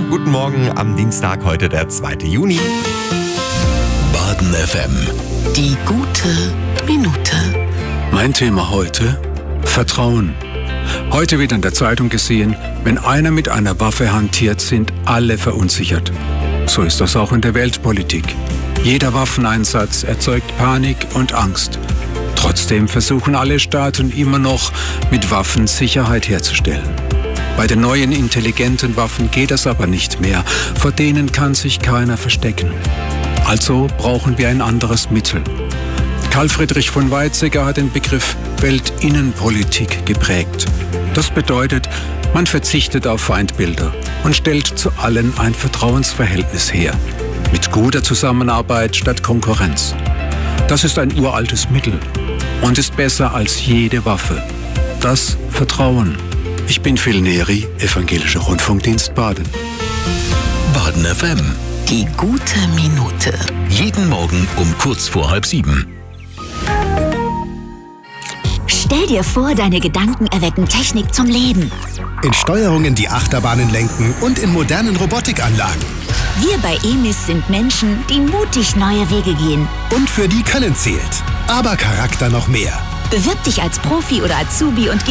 Guten Morgen am Dienstag, heute der 2. Juni. Baden FM. Die gute Minute. Mein Thema heute: Vertrauen. Heute wird in der Zeitung gesehen, wenn einer mit einer Waffe hantiert, sind alle verunsichert. So ist das auch in der Weltpolitik. Jeder Waffeneinsatz erzeugt Panik und Angst. Trotzdem versuchen alle Staaten immer noch, mit Waffen Sicherheit herzustellen. Bei den neuen intelligenten Waffen geht das aber nicht mehr. Vor denen kann sich keiner verstecken. Also brauchen wir ein anderes Mittel. Karl Friedrich von Weizsäcker hat den Begriff Weltinnenpolitik geprägt. Das bedeutet, man verzichtet auf Feindbilder und stellt zu allen ein Vertrauensverhältnis her. Mit guter Zusammenarbeit statt Konkurrenz. Das ist ein uraltes Mittel und ist besser als jede Waffe. Das Vertrauen. Ich bin Phil Neri, Evangelischer Rundfunkdienst Baden. Baden FM. Die gute Minute. Jeden Morgen um kurz vor 6:30. Stell dir vor, deine Gedanken erwecken Technik zum Leben. In Steuerungen die Achterbahnen lenken und in modernen Robotikanlagen. Wir bei EMIS sind Menschen, die mutig neue Wege gehen. Und für die Können zählt. Aber Charakter noch mehr. Bewirb dich als Profi oder Azubi und